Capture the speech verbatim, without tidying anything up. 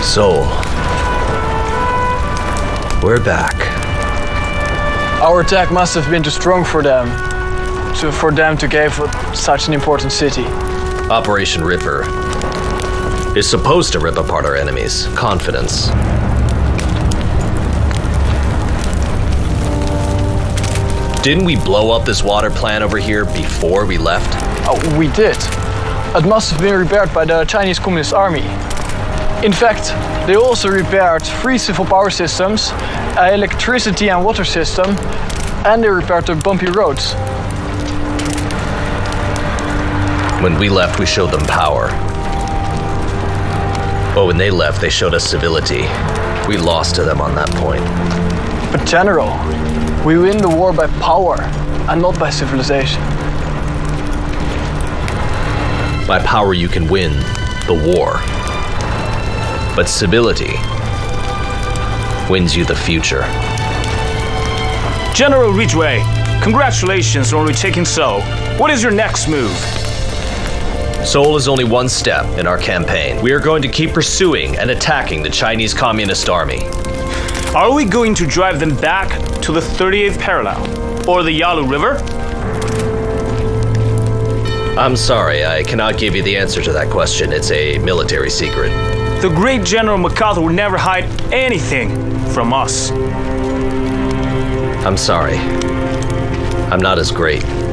Seoul. We're back. Our attack must have been too strong for them, to, for them to give up such an important city. Operation Ripper is supposed to rip apart our enemies' confidence. Didn't we blow up this water plant over here before we left? Oh, we did. It must have been repaired by the Chinese Communist Army. In fact, they also repaired three civil power systems, an electricity and water system, and they repaired the bumpy roads. When we left, we showed them power. But when they left, they showed us civility. We lost to them on that point. But General, we win the war by power and not by civilization. By power, you can win the war. But civility wins you the future. General Ridgway, congratulations on retaking Seoul. What is your next move? Seoul is only one step in our campaign. We are going to keep pursuing and attacking the Chinese Communist Army. Are we going to drive them back to the thirty-eighth parallel or the Yalu River? I'm sorry, I cannot give you the answer to that question. It's a military secret. The great General MacArthur would never hide anything from us. I'm sorry. I'm not as great.